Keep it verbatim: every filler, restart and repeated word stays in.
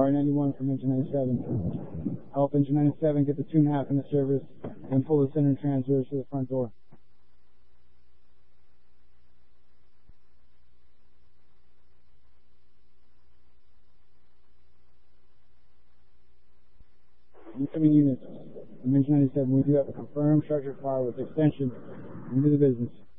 R ninety-one from engine ninety-seven. Help engine ninety-seven get the two and a half in the service and pull the center transverse to the front door. Incoming units from engine ninety-seven, we do have a confirmed structure fire with extension into the business.